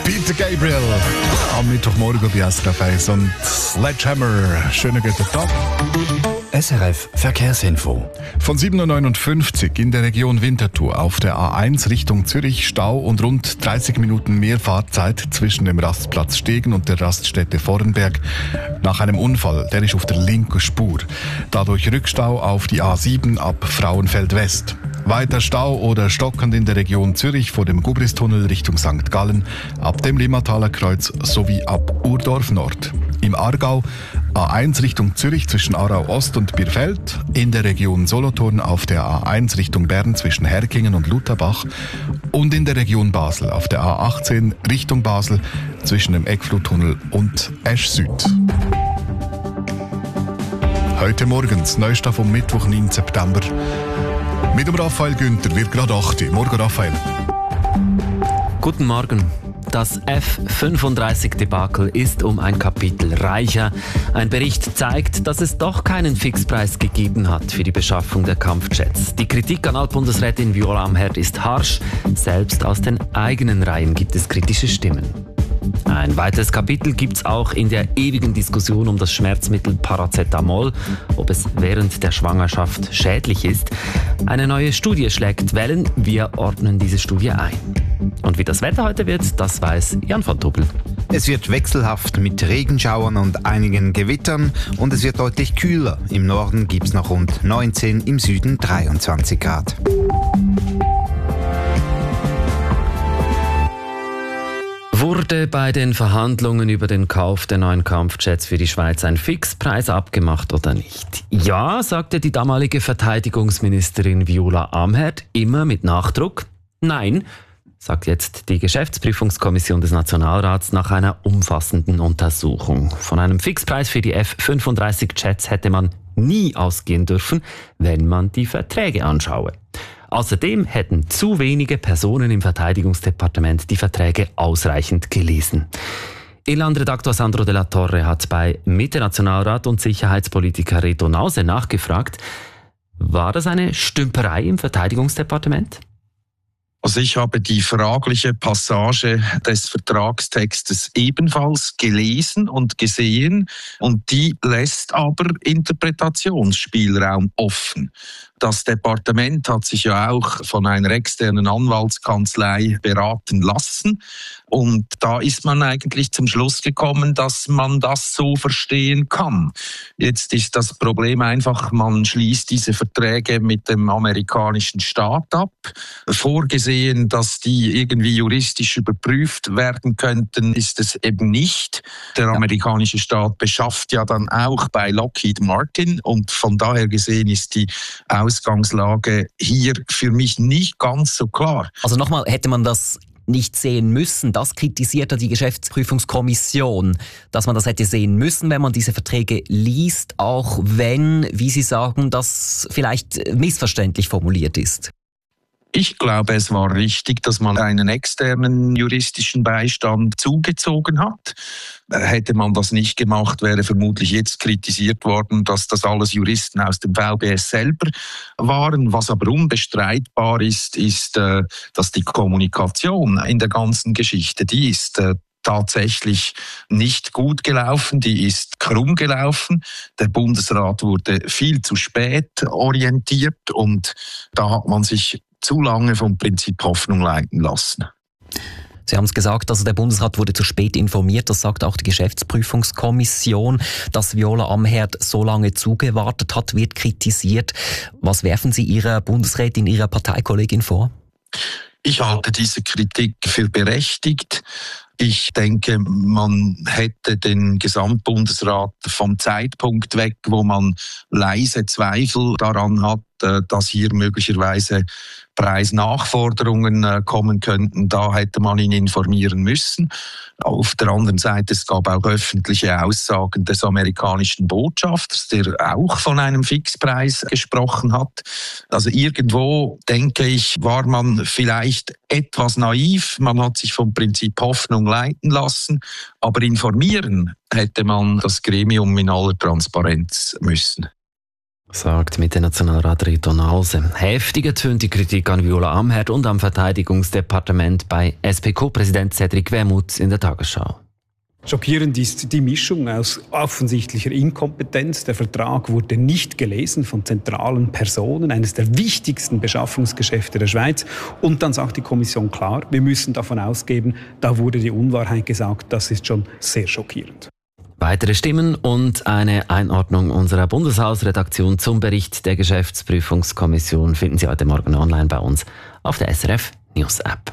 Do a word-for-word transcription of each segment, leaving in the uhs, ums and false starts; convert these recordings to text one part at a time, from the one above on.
Peter Gabriel am Mittwochmorgen bei S R F eins und Sledgehammer. Schönen guten Tag. S R F Verkehrsinfo. Von sieben Uhr neunundfünfzig in der Region Winterthur auf der A eins Richtung Zürich Stau und rund dreißig Minuten mehr Fahrzeit zwischen dem Rastplatz Stegen und der Raststätte Vorenberg nach einem Unfall. Der ist auf der linken Spur. Dadurch Rückstau auf die A sieben ab Frauenfeld West. Weiter Stau oder stockend in der Region Zürich vor dem Gubristunnel Richtung Sankt Gallen, ab dem Limmataler Kreuz sowie ab Urdorf Nord. Im Aargau A eins Richtung Zürich zwischen Aarau Ost und Bierfeld, in der Region Solothurn auf der A eins Richtung Bern zwischen Herkingen und Lutherbach und in der Region Basel auf der A achtzehn Richtung Basel zwischen dem Eckfluttunnel und Esch Süd. Heute morgens, Neustart vom Mittwoch, neunten September. Mit dem Raphael Günther wird gerade acht Uhr. Morgen, Raphael. Guten Morgen. Das F fünfunddreißig-Debakel ist um ein Kapitel reicher. Ein Bericht zeigt, dass es doch keinen Fixpreis gegeben hat für die Beschaffung der Kampfjets. Die Kritik an Altbundesrätin Viola Amherd ist harsch. Selbst aus den eigenen Reihen gibt es kritische Stimmen. Ein weiteres Kapitel gibt es auch in der ewigen Diskussion um das Schmerzmittel Paracetamol, ob es während der Schwangerschaft schädlich ist. Eine neue Studie schlägt Wellen, wir ordnen diese Studie ein. Und wie das Wetter heute wird, das weiß Jan von Tuppel. Es wird wechselhaft mit Regenschauern und einigen Gewittern und es wird deutlich kühler. Im Norden gibt es noch rund neunzehn, im Süden dreiundzwanzig Grad. Wurde bei den Verhandlungen über den Kauf der neuen Kampfjets für die Schweiz ein Fixpreis abgemacht oder nicht? Ja, sagte die damalige Verteidigungsministerin Viola Amherd, immer mit Nachdruck. Nein, sagt jetzt die Geschäftsprüfungskommission des Nationalrats nach einer umfassenden Untersuchung. Von einem Fixpreis für die F fünfunddreißig Jets hätte man nie ausgehen dürfen, wenn man die Verträge anschaue. Außerdem hätten zu wenige Personen im Verteidigungsdepartement die Verträge ausreichend gelesen. Inlandredaktor Sandro de la Torre hat bei Mitte-Nationalrat und Sicherheitspolitiker Reto Nause nachgefragt, war das eine Stümperei im Verteidigungsdepartement? Also ich habe die fragliche Passage des Vertragstextes ebenfalls gelesen und gesehen und die lässt aber Interpretationsspielraum offen. Das Departement hat sich ja auch von einer externen Anwaltskanzlei beraten lassen und da ist man eigentlich zum Schluss gekommen, dass man das so verstehen kann. Jetzt ist das Problem einfach, man schließt diese Verträge mit dem amerikanischen Staat ab. Vorgesehen, dass die irgendwie juristisch überprüft werden könnten, ist es eben nicht. Der amerikanische Staat beschafft ja dann auch bei Lockheed Martin und von daher gesehen ist die Ausgangslage hier für mich nicht ganz so klar. Also nochmal, hätte man das nicht sehen müssen, das kritisiert ja die Geschäftsprüfungskommission, dass man das hätte sehen müssen, wenn man diese Verträge liest, auch wenn, wie Sie sagen, das vielleicht missverständlich formuliert ist. Ich glaube, es war richtig, dass man einen externen juristischen Beistand zugezogen hat. Hätte man das nicht gemacht, wäre vermutlich jetzt kritisiert worden, dass das alles Juristen aus dem V B S selber waren. Was aber unbestreitbar ist, ist, dass die Kommunikation in der ganzen Geschichte, die ist tatsächlich nicht gut gelaufen, die ist krumm gelaufen. Der Bundesrat wurde viel zu spät orientiert und da hat man sich zu lange vom Prinzip Hoffnung leiten lassen. Sie haben es gesagt, also der Bundesrat wurde zu spät informiert, das sagt auch die Geschäftsprüfungskommission. Dass Viola Amherd so lange zugewartet hat, wird kritisiert. Was werfen Sie Ihrer Bundesrätin, Ihrer Parteikollegin vor? Ich halte diese Kritik für berechtigt. Ich denke, man hätte den Gesamtbundesrat vom Zeitpunkt weg, wo man leise Zweifel daran hat, dass hier möglicherweise Preisnachforderungen kommen könnten, da hätte man ihn informieren müssen. Auf der anderen Seite, es gab auch öffentliche Aussagen des amerikanischen Botschafters, der auch von einem Fixpreis gesprochen hat. Also irgendwo, denke ich, war man vielleicht etwas naiv. Man hat sich vom Prinzip Hoffnung leiten lassen, aber informieren hätte man das Gremium in aller Transparenz müssen. sagt Mitte-Nationalrat Reto Nause. Heftiger tönt die Kritik an Viola Amherd und am Verteidigungsdepartement bei S P Co-Präsident Cedric Wermuth in der Tagesschau. Schockierend ist die Mischung aus offensichtlicher Inkompetenz. Der Vertrag wurde nicht gelesen von zentralen Personen, eines der wichtigsten Beschaffungsgeschäfte der Schweiz. Und dann sagt die Kommission klar, wir müssen davon ausgehen, da wurde die Unwahrheit gesagt. Das ist schon sehr schockierend. Weitere Stimmen und eine Einordnung unserer Bundeshausredaktion zum Bericht der Geschäftsprüfungskommission finden Sie heute Morgen online bei uns auf der S R F News App.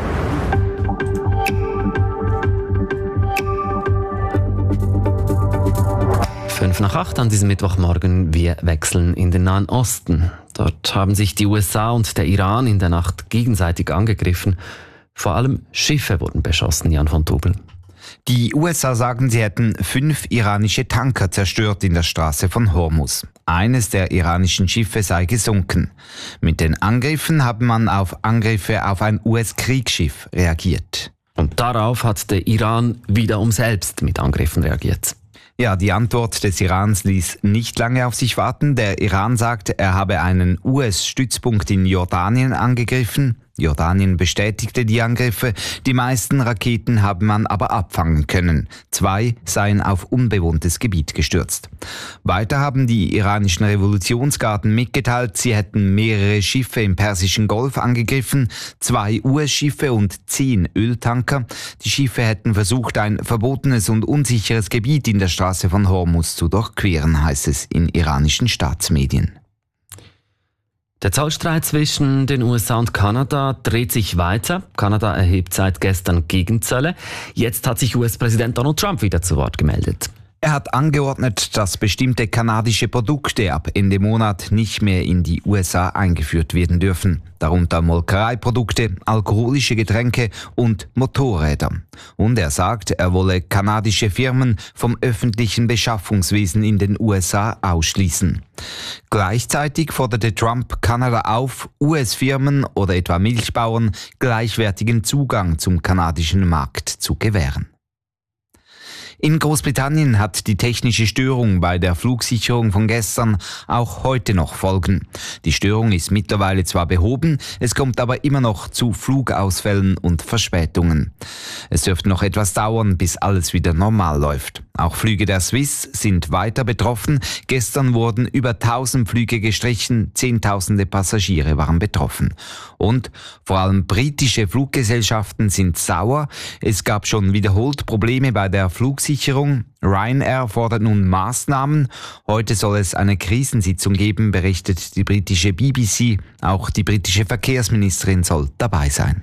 Fünf nach acht an diesem Mittwochmorgen. Wir wechseln in den Nahen Osten. Dort haben sich die U S A und der Iran in der Nacht gegenseitig angegriffen. Vor allem Schiffe wurden beschossen, Jan von Tobel. Die U S A sagen, sie hätten fünf iranische Tanker zerstört in der Straße von Hormuz. Eines der iranischen Schiffe sei gesunken. Mit den Angriffen habe man auf Angriffe auf ein U S-Kriegsschiff reagiert. Und darauf hat der Iran wiederum selbst mit Angriffen reagiert. Ja, die Antwort des Irans ließ nicht lange auf sich warten. Der Iran sagt, er habe einen U S-Stützpunkt in Jordanien angegriffen. Jordanien bestätigte die Angriffe. Die meisten Raketen habe man aber abfangen können. Zwei seien auf unbewohntes Gebiet gestürzt. Weiter haben die iranischen Revolutionsgarden mitgeteilt, sie hätten mehrere Schiffe im Persischen Golf angegriffen, zwei U S-Schiffe und zehn Öltanker. Die Schiffe hätten versucht, ein verbotenes und unsicheres Gebiet in der Straße von Hormuz zu durchqueren, heißt es in iranischen Staatsmedien. Der Zollstreit zwischen den U S A und Kanada dreht sich weiter. Kanada erhebt seit gestern Gegenzölle. Jetzt hat sich U S-Präsident Donald Trump wieder zu Wort gemeldet. Er hat angeordnet, dass bestimmte kanadische Produkte ab Ende Monat nicht mehr in die U S A eingeführt werden dürfen. Darunter Molkereiprodukte, alkoholische Getränke und Motorräder. Und er sagt, er wolle kanadische Firmen vom öffentlichen Beschaffungswesen in den U S A ausschließen. Gleichzeitig forderte Trump Kanada auf, U S-Firmen oder etwa Milchbauern gleichwertigen Zugang zum kanadischen Markt zu gewähren. In Großbritannien hat die technische Störung bei der Flugsicherung von gestern auch heute noch Folgen. Die Störung ist mittlerweile zwar behoben, es kommt aber immer noch zu Flugausfällen und Verspätungen. Es dürfte noch etwas dauern, bis alles wieder normal läuft. Auch Flüge der Swiss sind weiter betroffen. Gestern wurden über tausend Flüge gestrichen, Zehntausende Passagiere waren betroffen. Und vor allem britische Fluggesellschaften sind sauer. Es gab schon wiederholt Probleme bei der Flugsicherung. Ryanair fordert nun Maßnahmen. Heute soll es eine Krisensitzung geben, berichtet die britische B B C. Auch die britische Verkehrsministerin soll dabei sein.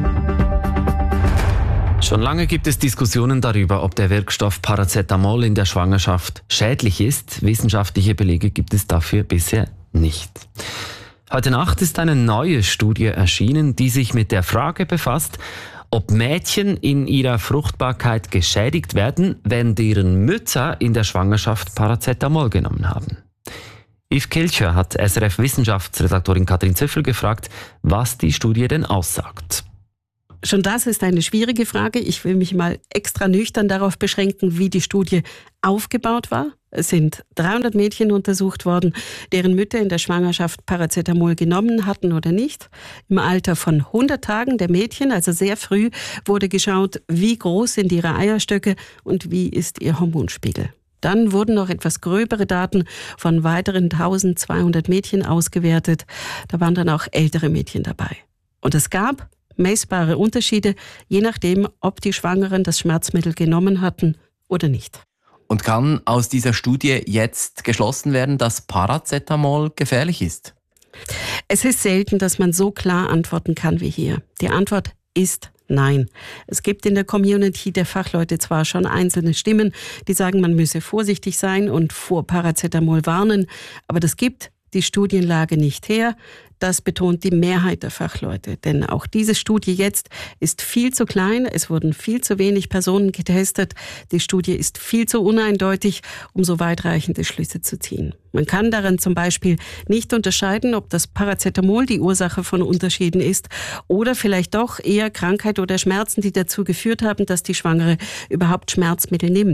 Schon lange gibt es Diskussionen darüber, ob der Wirkstoff Paracetamol in der Schwangerschaft schädlich ist. Wissenschaftliche Belege gibt es dafür bisher nicht. Heute Nacht ist eine neue Studie erschienen, die sich mit der Frage befasst, ob Mädchen in ihrer Fruchtbarkeit geschädigt werden, wenn deren Mütter in der Schwangerschaft Paracetamol genommen haben. Yves Kilcher hat S R F-Wissenschaftsredaktorin Katrin Zöffel gefragt, was die Studie denn aussagt. Schon das ist eine schwierige Frage. Ich will mich mal extra nüchtern darauf beschränken, wie die Studie aufgebaut war. Es sind dreihundert Mädchen untersucht worden, deren Mütter in der Schwangerschaft Paracetamol genommen hatten oder nicht. Im Alter von hundert Tagen der Mädchen, also sehr früh, wurde geschaut, wie groß sind ihre Eierstöcke und wie ist ihr Hormonspiegel. Dann wurden noch etwas gröbere Daten von weiteren eintausendzweihundert Mädchen ausgewertet. Da waren dann auch ältere Mädchen dabei. Und es gab messbare Unterschiede, je nachdem, ob die Schwangeren das Schmerzmittel genommen hatten oder nicht. Und kann aus dieser Studie jetzt geschlossen werden, dass Paracetamol gefährlich ist? Es ist selten, dass man so klar antworten kann wie hier. Die Antwort ist nein. Es gibt in der Community der Fachleute zwar schon einzelne Stimmen, die sagen, man müsse vorsichtig sein und vor Paracetamol warnen, aber das gibt die Studienlage nicht her. Das betont die Mehrheit der Fachleute. Denn auch diese Studie jetzt ist viel zu klein. Es wurden viel zu wenig Personen getestet. Die Studie ist viel zu uneindeutig, um so weitreichende Schlüsse zu ziehen. Man kann darin zum Beispiel nicht unterscheiden, ob das Paracetamol die Ursache von Unterschieden ist oder vielleicht doch eher Krankheit oder Schmerzen, die dazu geführt haben, dass die Schwangere überhaupt Schmerzmittel nimmt.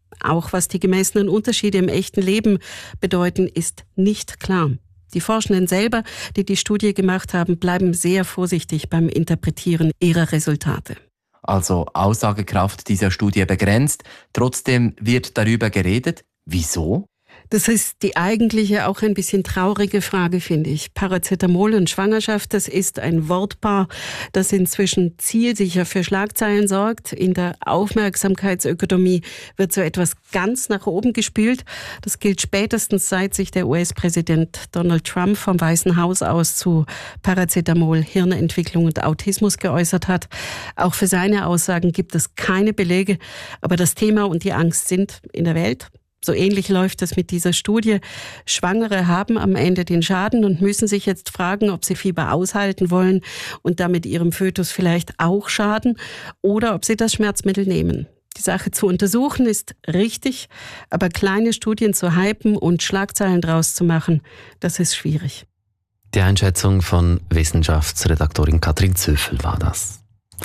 Auch was die gemessenen Unterschiede im echten Leben bedeuten, ist nicht klar. Die Forschenden selber, die die Studie gemacht haben, bleiben sehr vorsichtig beim Interpretieren ihrer Resultate. Also Aussagekraft dieser Studie begrenzt. Trotzdem wird darüber geredet. Wieso? Das ist die eigentliche, auch ein bisschen traurige Frage, finde ich. Paracetamol und Schwangerschaft, das ist ein Wortpaar, das inzwischen zielsicher für Schlagzeilen sorgt. In der Aufmerksamkeitsökonomie wird so etwas ganz nach oben gespült. Das gilt spätestens, seit sich der U S-Präsident Donald Trump vom Weißen Haus aus zu Paracetamol, Hirnentwicklung und Autismus geäußert hat. Auch für seine Aussagen gibt es keine Belege, aber das Thema und die Angst sind in der Welt. So ähnlich läuft es mit dieser Studie. Schwangere haben am Ende den Schaden und müssen sich jetzt fragen, ob sie Fieber aushalten wollen und damit ihrem Fötus vielleicht auch schaden oder ob sie das Schmerzmittel nehmen. Die Sache zu untersuchen ist richtig, aber kleine Studien zu hypen und Schlagzeilen draus zu machen, das ist schwierig. Die Einschätzung von Wissenschaftsredaktorin Katrin Zöffel war das.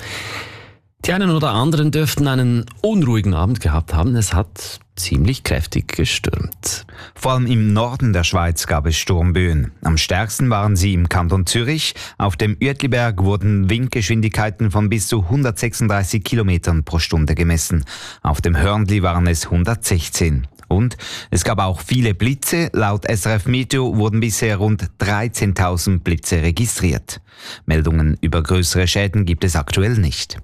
Die einen oder anderen dürften einen unruhigen Abend gehabt haben. Es hat ziemlich kräftig gestürmt. Vor allem im Norden der Schweiz gab es Sturmböen. Am stärksten waren sie im Kanton Zürich. Auf dem Uetliberg wurden Windgeschwindigkeiten von bis zu hundertsechsunddreißig Kilometern pro Stunde gemessen. Auf dem Hörnli waren es hundertsechzehn. Und es gab auch viele Blitze. Laut S R F Meteo wurden bisher rund dreizehntausend Blitze registriert. Meldungen über größere Schäden gibt es aktuell nicht.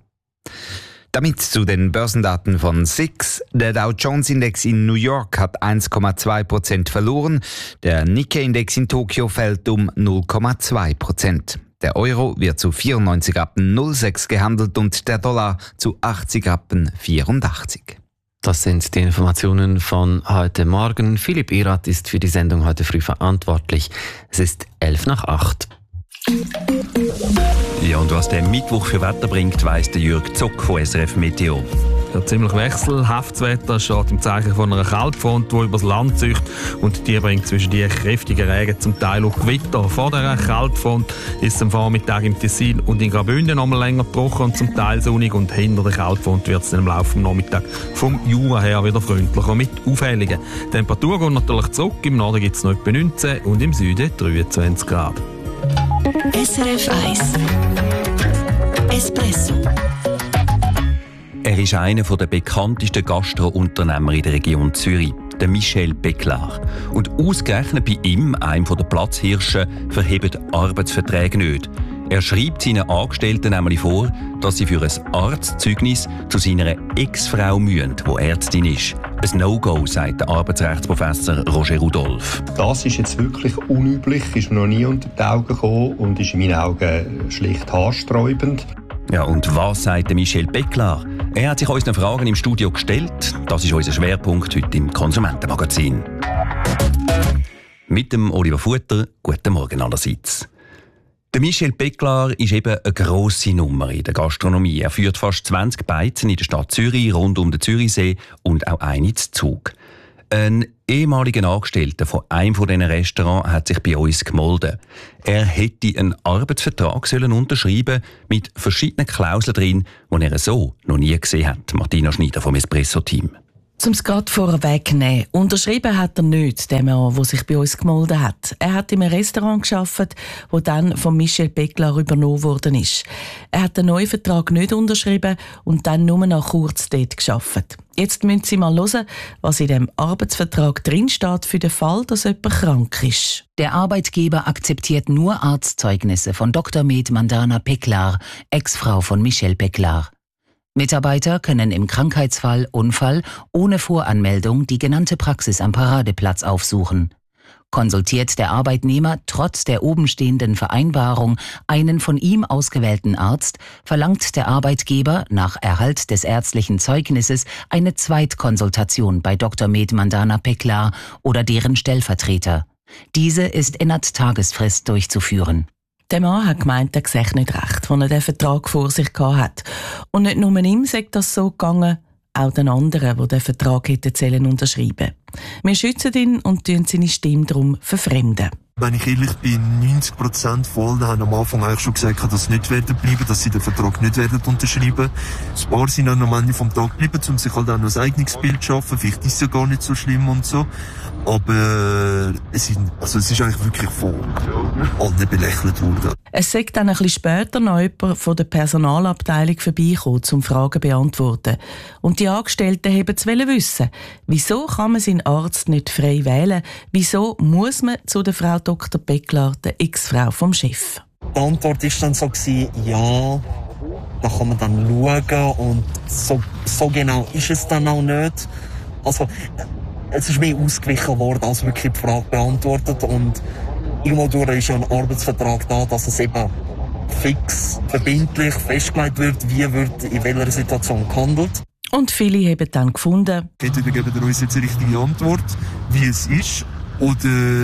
Damit zu den Börsendaten von S I X. Der Dow Jones Index in New York hat eins Komma zwei Prozent verloren. Der Nikkei Index in Tokio fällt um null Komma zwei Prozent. Der Euro wird zu vierundneunzig Rappen null sechs gehandelt und der Dollar zu achtzig Rappen vierundachtzig. Das sind die Informationen von heute Morgen. Philipp Irath ist für die Sendung heute früh verantwortlich. Es ist elf nach acht. Ja, und was der Mittwoch für Wetter bringt, weiss der Jürg Zock von S R F Meteo. Ja, ziemlich wechselhaftes Wetter steht im Zeichen von einer Kaltfront, die übers Land zieht. Und die bringt zwischen die kräftigen Regen zum Teil auch Gewitter. Vor dieser Kaltfront ist es am Vormittag im Tessin und in Graubünden noch mal länger gebrochen und zum Teil sonnig. Und hinter der Kaltfront wird es dann im Laufe des Nachmittags vom Jura her wieder freundlicher mit Aufhellungen. Die Temperatur geht natürlich zurück. Im Norden gibt es noch etwa neunzehn und im Süden dreiundzwanzig Grad. S R F eins Espresso. Er ist einer der bekanntesten Gastrounternehmer in der Region Zürich, der Michel Péclar. Und ausgerechnet bei ihm, einem der Platzhirsche, verheben Arbeitsverträge nicht. Er schreibt seinen Angestellten nämlich vor, dass sie für ein Arztzeugnis zu seiner Ex-Frau müssen, die Ärztin ist. Ein No-Go, sagt der Arbeitsrechtsprofessor Roger Rudolph. Das ist jetzt wirklich unüblich, ist mir noch nie unter die Augen gekommen und ist in meinen Augen schlicht haarsträubend. Ja, und was sagt Michel Péclar? Er hat sich unseren Fragen im Studio gestellt. Das ist unser Schwerpunkt heute im Konsumentenmagazin. Mit dem Oliver Futter, guten Morgen allerseits. Der Michel Péclar ist eben eine grosse Nummer in der Gastronomie. Er führt fast zwanzig Beizen in der Stadt Zürich, rund um den Zürichsee und auch einen zu Zug. Ein ehemaliger Angestellter von einem dieser Restaurants hat sich bei uns gemeldet. Er hätte einen Arbeitsvertrag sollen unterschreiben mit verschiedenen Klauseln drin, die er so noch nie gesehen hat. Martina Schneider vom Espresso-Team. Um es gerade vorwegzunehmen, unterschrieben hat er nicht, der Mann, der sich bei uns gemeldet hat. Er hat in einem Restaurant gearbeitet, das dann von Michel Péclar übernommen worden ist. Er hat den neuen Vertrag nicht unterschrieben und dann nur noch kurz dort gearbeitet. Jetzt müssen Sie mal hören, was in dem Arbeitsvertrag drinsteht für den Fall, dass jemand krank ist. Der Arbeitgeber akzeptiert nur Arztzeugnisse von Doktor Med Mandana Péclar, Ex-Frau von Michel Péclar. Mitarbeiter können im Krankheitsfall, Unfall ohne Voranmeldung die genannte Praxis am Paradeplatz aufsuchen. Konsultiert der Arbeitnehmer trotz der obenstehenden Vereinbarung einen von ihm ausgewählten Arzt, verlangt der Arbeitgeber nach Erhalt des ärztlichen Zeugnisses eine Zweitkonsultation bei Doktor Med Mandana Péclar oder deren Stellvertreter. Diese ist innerhalb Tagesfrist durchzuführen. Der Mann hat gemeint, er sehe nicht recht, als er den Vertrag vor sich hatte. Und nicht nur ihm sei das so gegangen, auch den anderen, die den Vertrag hätten sollen unterschreiben. Wir schützen ihn und tun seine Stimme darum verfremden. Wenn ich ehrlich bin, neunzig Prozent von allen haben am Anfang eigentlich schon gesagt, dass sie nicht werden bleiben, dass sie den Vertrag nicht werden unterschreiben. Ein paar sind dann am Ende vom Tag geblieben, um sich halt auch noch ein eigenes Bild zu schaffen. Vielleicht ist es ja gar nicht so schlimm und so. Aber es, sind, also es ist eigentlich wirklich von allen belächelt worden. Es sei dann ein bisschen später noch jemand von der Personalabteilung vorbeigekommen, um Fragen zu beantworten. Und die Angestellten wollten es wissen. Wieso kann man seinen Arzt nicht frei wählen? Wieso muss man zu der Frau Doktor Becklar, der Ex-Frau vom Chef? Die Antwort war dann so, ja, da kann man dann schauen und so, so genau ist es dann auch nicht. Also, es ist mehr ausgewichen worden, als wirklich die Frage beantwortet. Und irgendwo durch ist ja ein Arbeitsvertrag da, dass es eben fix, verbindlich festgelegt wird, wie wird in welcher Situation gehandelt. Und viele haben dann gefunden, entweder geben wir uns jetzt die richtige Antwort, wie es ist, oder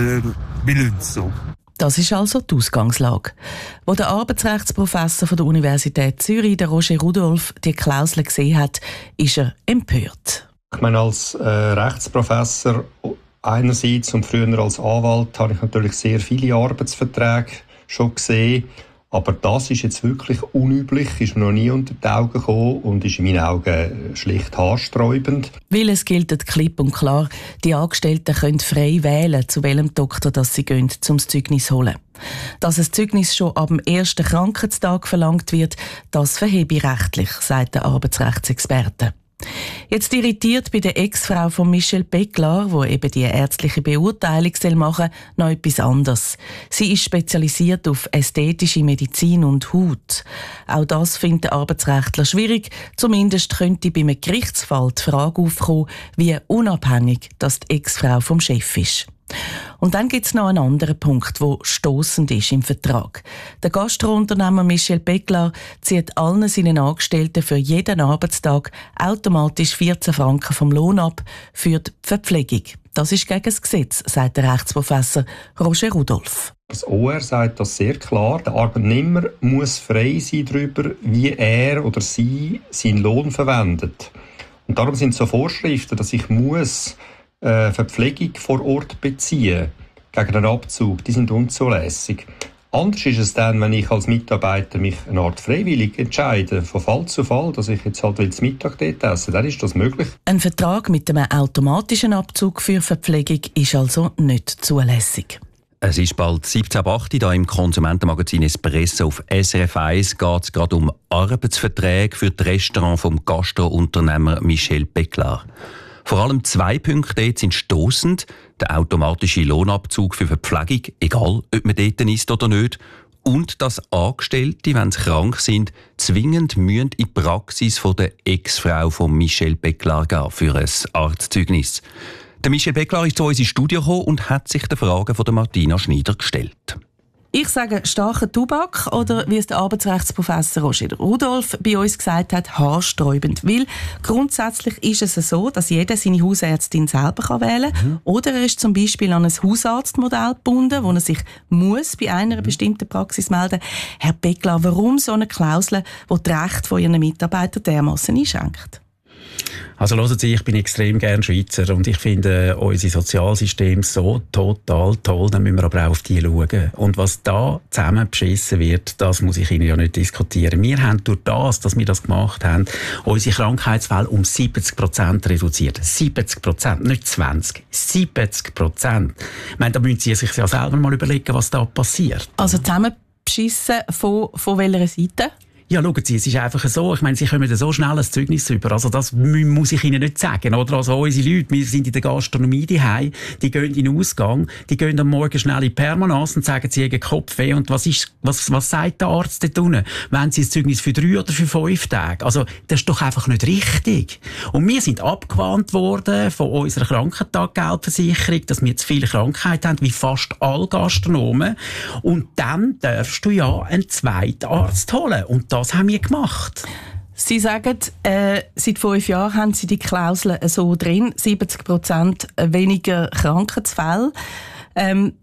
wir lassen es so. Das ist also die Ausgangslage. Wo der Arbeitsrechtsprofessor von der Universität Zürich, der Roger Rudolph, die Klausel gesehen hat, ist er empört. Ich meine, als äh, Rechtsprofessor einerseits und früher als Anwalt habe ich natürlich sehr viele Arbeitsverträge schon gesehen. Aber das ist jetzt wirklich unüblich, ist mir noch nie unter die Augen gekommen und ist in meinen Augen schlicht haarsträubend. Weil es gilt klipp und klar, die Angestellten können frei wählen, zu welchem Doktor das sie gehen, um das Zeugnis zu holen. Dass ein Zeugnis schon ab dem ersten Krankheitstag verlangt wird, das verhebe ich rechtlich, sagt der Arbeitsrechtsexperte. Jetzt irritiert bei der Ex-Frau von Michel Becklar, wo eben die ärztliche Beurteilung machen soll, noch etwas anderes. Sie ist spezialisiert auf ästhetische Medizin und Haut. Auch das findet der Arbeitsrechtler schwierig. Zumindest könnte bei einem Gerichtsfall die Frage aufkommen, wie unabhängig das die Ex-Frau vom Chef ist. Und dann gibt es noch einen anderen Punkt, der stossend ist im Vertrag. Der Gastrounternehmer Michel Becklar zieht allen seinen Angestellten für jeden Arbeitstag automatisch vierzehn Franken vom Lohn ab für die Verpflegung. Das ist gegen das Gesetz, sagt der Rechtsprofessor Roger Rudolph. Das O R sagt das sehr klar. Der Arbeitnehmer muss frei sein darüber, wie er oder sie seinen Lohn verwendet. Und darum sind so Vorschriften, dass ich muss Äh, Verpflegung vor Ort beziehen gegen einen Abzug, die sind unzulässig. Anders ist es dann, wenn ich als Mitarbeiter mich eine Art freiwillig entscheide, von Fall zu Fall, dass ich jetzt halt zum Mittag dort esse, dann ist das möglich. Ein Vertrag mit einem automatischen Abzug für Verpflegung ist also nicht zulässig. Es ist bald siebzehn Uhr acht da im Konsumentenmagazin Espresso auf S R F eins geht es gerade um Arbeitsverträge für das Restaurant vom Gastrounternehmer Michel Becklar. Vor allem zwei Punkte sind stossend: der automatische Lohnabzug für Verpflegung, egal ob man dort ist oder nicht, und dass Angestellte, wenn sie krank sind, zwingend müssen in die Praxis von der Ex-Frau von Michel Becklar gehen für ein Arztzeugnis. Der Michel Becklar ist zu uns ins Studio gekommen und hat sich den Fragen von der Martina Schneider gestellt. Ich sage starker Tobak oder, wie es der Arbeitsrechtsprofessor Roger Rudolph bei uns gesagt hat, haarsträubend. Weil grundsätzlich ist es so, dass jeder seine Hausärztin selber wählen kann. Mhm. Oder er ist zum Beispiel an ein Hausarztmodell gebunden, wo er sich muss bei einer mhm. bestimmten Praxis melden muss. Herr Becklar, warum so eine Klausel, die die Rechte von Ihren Mitarbeitern dermassen einschränkt? Also hören Sie, ich bin extrem gern Schweizer und ich finde äh, unser Sozialsystem so total toll, dann müssen wir aber auch auf die schauen. Und was da zusammen beschissen wird, das muss ich Ihnen ja nicht diskutieren. Wir haben durch das, dass wir das gemacht haben, unsere Krankheitsfälle um siebzig Prozent reduziert. siebzig Prozent, nicht zwanzig, siebzig Prozent. Ich meine, da müssen Sie sich ja selber mal überlegen, was da passiert. Also zusammen beschissen von, von welcher Seite? Ja, schauen Sie, es ist einfach so, ich meine, Sie kommen so schnell ein Zeugnis über, also das muss ich Ihnen nicht sagen, oder? Also unsere Leute, wir sind in der Gastronomie daheim, die gehen in den Ausgang, die gehen am Morgen schnell in Permanence und sagen, sie haben Kopfweh, und was ist, was, was sagt der Arzt dort unten? Wollen Sie ein Zeugnis für drei oder für fünf Tage? Also, das ist doch einfach nicht richtig. Und wir sind abgewandt worden von unserer Krankentaggeldversicherung, dass wir zu viele Krankheiten haben, wie fast alle Gastronomen. Und dann darfst du ja einen zweiten Arzt holen. Und das haben wir gemacht. Sie sagen, äh, seit fünf Jahren haben Sie die Klauseln so drin, siebzig Prozent weniger Krankheitsfälle. Ähm,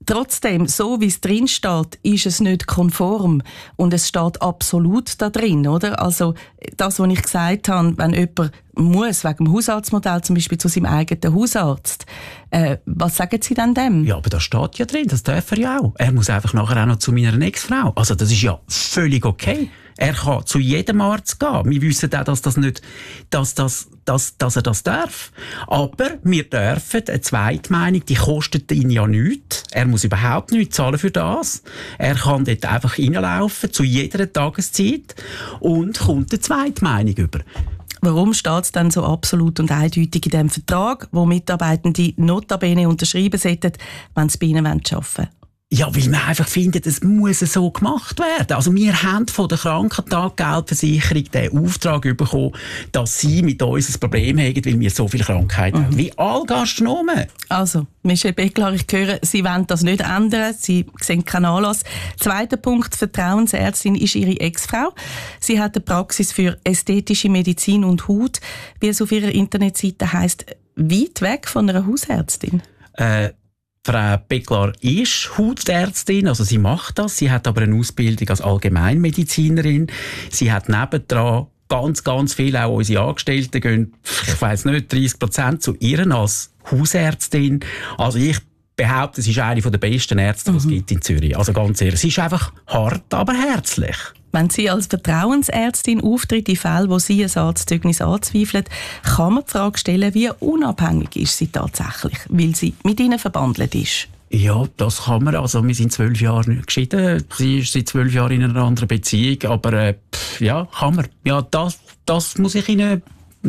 Trotzdem, so wie es drin steht, ist es nicht konform. Und es steht absolut da drin, oder? Also, das, was ich gesagt habe, wenn jemand muss, wegen dem Hausarztmodell zum Beispiel zu seinem eigenen Hausarzt, äh, was sagen Sie denn dem? Ja, aber das steht ja drin, das darf er ja auch. Er muss einfach nachher auch noch zu meiner Ex-Frau. Also, das ist ja völlig okay. Er kann zu jedem Arzt gehen. Wir wissen auch, dass, das nicht, dass, das, dass, dass er das darf. Aber wir dürfen eine Zweitmeinung, die kostet ihn ja nichts. Er muss überhaupt nichts zahlen für das. Er kann dort einfach reinlaufen, zu jeder Tageszeit, und kommt eine Zweitmeinung über. Warum steht es dann so absolut und eindeutig in dem Vertrag, wo Mitarbeitende notabene unterschreiben sollten, wenn sie bei ihnen arbeiten wollen? Ja, weil wir einfach finden, es muss so gemacht werden. Also wir haben von der Krankentaggeldversicherung den Auftrag bekommen, dass sie mit uns ein Problem haben, weil wir so viele Krankheiten mhm. haben. Wie alle Gastronomen. Also, Michel Becklar, ich höre, Sie wollen das nicht ändern. Sie sehen keinen Anlass. Zweiter Punkt, Vertrauensärztin ist Ihre Ex-Frau. Sie hat eine Praxis für ästhetische Medizin und Haut, wie es auf ihrer Internetseite heisst, weit weg von einer Hausärztin. Äh, Frau Becklar ist Hautärztin, also sie macht das. Sie hat aber eine Ausbildung als Allgemeinmedizinerin. Sie hat nebendran ganz, ganz viel, auch unsere Angestellten gehen, ich weiss nicht, dreissig Prozent zu ihr als Hausärztin. Also ich behaupte, sie ist eine der besten Ärzte, die es mhm. gibt in Zürich. Also ganz ehrlich, sie ist einfach hart, aber herzlich. Wenn sie als Vertrauensärztin auftritt in Fällen, wo sie ein Arztzeugnis anzweifeln, kann man die Frage stellen, wie unabhängig ist sie tatsächlich, weil sie mit ihnen verbandelt ist. Ja, das kann man. Also wir sind zwölf Jahre nicht geschieden. Sie ist seit zwölf Jahren in einer anderen Beziehung. Aber äh, pff, ja, kann man. Ja, das, das muss ich Ihnen...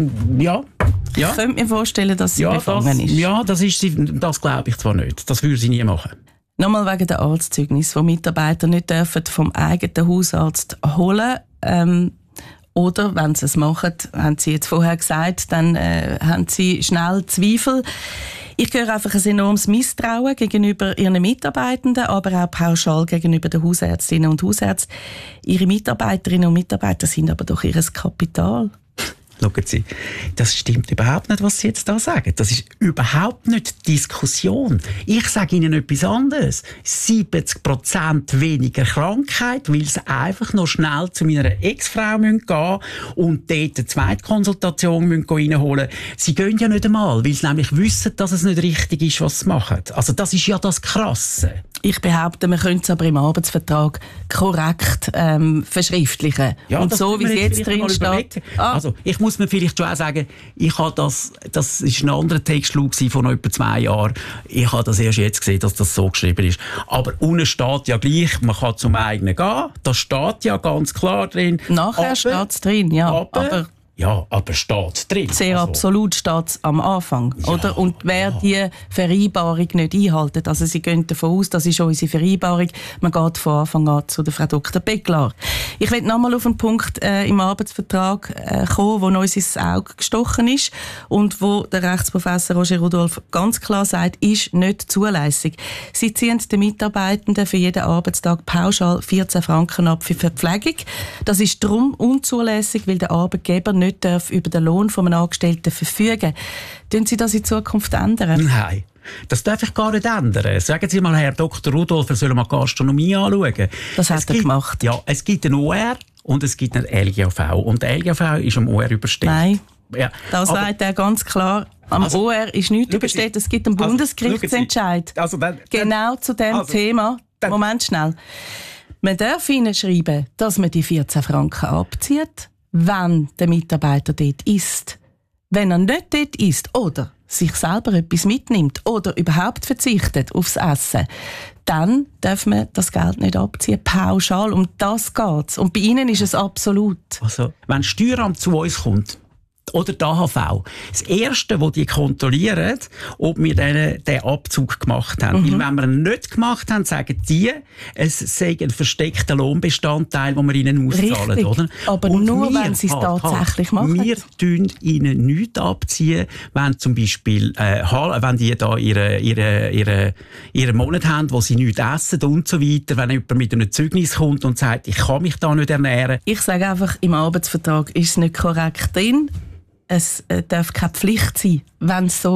Ja. ja. Ich könnte mir vorstellen, dass sie ja, befangen das, ist. Ja, das, ist sie, das glaube ich zwar nicht. Das würde sie nie machen. Nochmal wegen der Arztzeugnis, die Mitarbeiter nicht dürfen vom eigenen Hausarzt holen ähm, oder, wenn sie es machen, haben Sie jetzt vorher gesagt, dann äh, haben sie schnell Zweifel. Ich höre einfach ein enormes Misstrauen gegenüber ihren Mitarbeitenden, aber auch pauschal gegenüber den Hausärztinnen und Hausärzten. Ihre Mitarbeiterinnen und Mitarbeiter sind aber doch ihr Kapital. Schauen Sie, das stimmt überhaupt nicht, was Sie jetzt da sagen. Das ist überhaupt nicht Diskussion. Ich sage Ihnen etwas anderes. siebzig Prozent weniger Krankheit, weil Sie einfach noch schnell zu meiner Ex-Frau gehen müssen und dort eine Zweitkonsultation reinholen müssen. Sie gehen ja nicht einmal, weil Sie nämlich wissen, dass es nicht richtig ist, was Sie machen. Also das ist ja das Krasse. Ich behaupte, man könnte es aber im Arbeitsvertrag korrekt ähm, verschriftlichen. Ja, und so, wie es jetzt drin steht. Ah. Also, ich muss mir vielleicht schon auch sagen, ich habe das, das ist ein anderer Textschlag von etwa zwei Jahren. Ich habe das erst jetzt gesehen, dass das so geschrieben ist. Aber unten steht ja gleich, man kann zum eigenen gehen. Das steht ja ganz klar drin. Nachher steht es drin, ja. Aber, aber Ja, aber steht drin. Sehr also. Absolut steht es am Anfang. Ja, oder? Und wer ja. die Vereinbarung nicht einhält, also Sie gehen davon aus, das ist unsere Vereinbarung, man geht von Anfang an zu der Frau Doktor Becklar. Ich will nochmal auf einen Punkt äh, im Arbeitsvertrag äh, kommen, wo uns ins Auge gestochen ist und wo der Rechtsprofessor Roger Rudolph ganz klar sagt, ist nicht zulässig. Sie ziehen den Mitarbeitenden für jeden Arbeitstag pauschal vierzehn Franken ab für Verpflegung. Das ist darum unzulässig, weil der Arbeitgeber nicht darf über den Lohn von einem Angestellten verfügen. Tun Sie das in Zukunft ändern? Nein. Das darf ich gar nicht ändern. Sagen Sie mal, Herr Doktor Rudolph, er soll mal Gastronomie anschauen. Das hat es er gibt, gemacht. Ja, es gibt einen O R und es gibt einen L G A V. Und der L G A V ist am O R überstellt. Nein, ja. das sagt er ganz klar. Am also, O R ist nichts überstellt. Es gibt einen Bundesgerichtsentscheid. Also, dann, dann, genau zu dem also, Thema. Dann, Moment schnell. Man darf Ihnen schreiben, dass man die vierzehn Franken abzieht, wenn der Mitarbeiter dort ist. Wenn er nicht dort ist oder sich selber etwas mitnimmt oder überhaupt verzichtet aufs Essen, dann darf man das Geld nicht abziehen, pauschal. Um das geht's. Und bei Ihnen ist es absolut. Also, wenn das Steueramt zu uns kommt, oder die A H V. Das Erste, was die kontrollieren, ob wir den, den Abzug gemacht haben. Mhm. Weil wenn wir ihn nicht gemacht haben, sagen die, es sei ein versteckter Lohnbestandteil, den wir ihnen auszahlen. Richtig, oder? aber und nur, wir, wenn sie es halt, tatsächlich halt, machen. Wir tun ihnen nichts abziehen, wenn zum Beispiel, äh, wenn die da ihre, ihre, ihre, ihren Monat haben, wo sie nichts essen und so weiter, wenn jemand mit einem Zeugnis kommt und sagt, ich kann mich da nicht ernähren. Ich sage einfach, im Arbeitsvertrag ist es nicht korrekt drin. Es darf keine Pflicht sein, wenn es so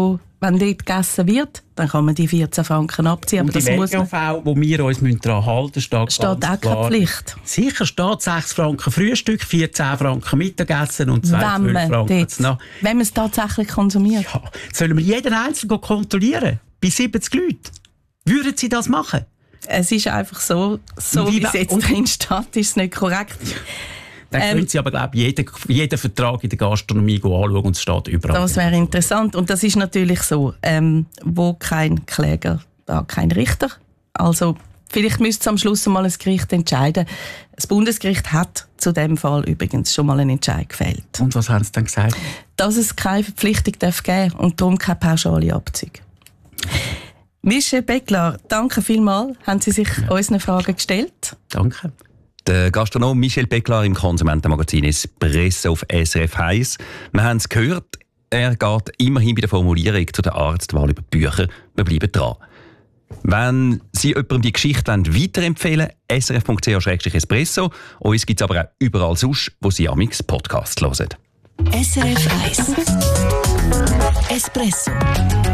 wenn dort gegessen wird, dann kann man die vierzehn Franken abziehen. Und aber das die muss man, W G V, wo wir uns daran halten müssen, steht, steht auch keine klar. Pflicht. Sicher steht sechs Franken Frühstück, vierzehn Franken Mittagessen und Wenn zwölf man, Franken dort, zu Nacht. wenn man es tatsächlich konsumiert. Ja, sollen wir jeden Einzelnen kontrollieren? Bei siebzig Leuten? Würden Sie das machen? Es ist einfach so, so wie, wie es jetzt drin steht, ist es nicht korrekt. Dann ähm, können Sie aber, glaube ich, jeden, jeden Vertrag in der Gastronomie anschauen und es steht überall. Das wäre interessant. Und das ist natürlich so, ähm, wo kein Kläger, da kein Richter. Also vielleicht müsste es am Schluss mal ein Gericht entscheiden. Das Bundesgericht hat zu dem Fall übrigens schon mal einen Entscheid gefällt. Und was haben Sie dann gesagt? Dass es keine Verpflichtung darf geben und darum keine pauschale Abzüge. Michel Becklar, danke vielmals. Haben Sie sich ja. unseren Fragen gestellt? Danke. Der Gastronom Michel Becklar im Konsumentenmagazin Espresso auf S R F eins. Wir haben es gehört, er geht immerhin bei der Formulierung zu der Arztwahl über Bücher. Wir bleiben dran. Wenn Sie jemandem die Geschichte weiterempfehlen wollen, s r f punkt c h slash espresso. Uns gibt es aber auch überall sonst, wo Sie amix Podcasts hören. S R F eins Espresso.